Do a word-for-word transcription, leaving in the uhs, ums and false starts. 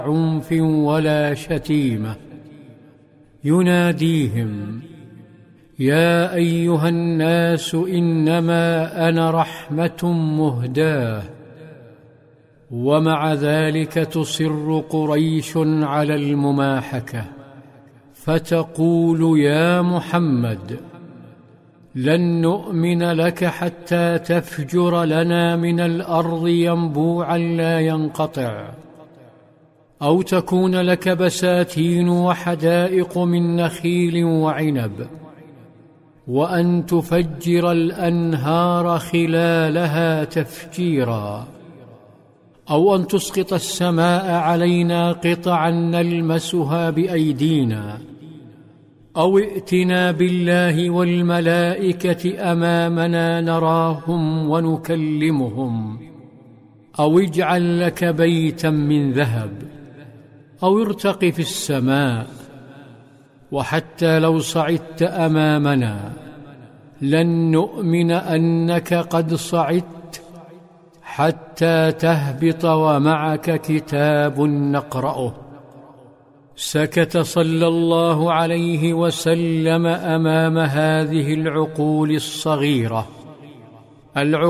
عنف ولا شتيمة، يناديهم: يا أيها الناس إنما أنا رحمة مهداة. ومع ذلك تصر قريش على المماحكة، فتقول: يا محمد، لن نؤمن لك حتى تفجر لنا من الأرض ينبوعا لا ينقطع، أو تكون لك بساتين وحدائق من نخيل وعنب، وأن تفجر الأنهار خلالها تفجيرا، أو أن تسقط السماء علينا قطعا نلمسها بأيدينا، أو ائتنا بالله والملائكة أمامنا نراهم ونكلمهم، أو اجعل لك بيتا من ذهب، أو ارتق في السماء. وحتى لو صعدت أمامنا لن نؤمن أنك قد صعدت حتى تهبط ومعك كتاب نقرأه. سكت صلى الله عليه وسلم أمام هذه العقول الصغيرة، العقول